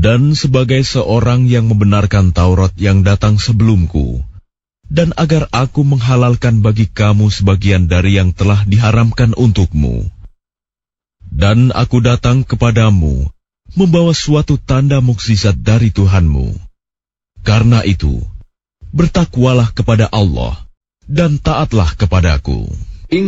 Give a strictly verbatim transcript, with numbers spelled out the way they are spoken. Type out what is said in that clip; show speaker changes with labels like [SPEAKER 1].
[SPEAKER 1] dan sebagai seorang yang membenarkan Taurat yang datang sebelumku, dan agar aku menghalalkan bagi kamu sebagian dari yang telah diharamkan untukmu. Dan aku datang kepadamu membawa suatu tanda mukjizat dari Tuhanmu. Karena itu, bertakwalah kepada Allah dan taatlah kepadaku.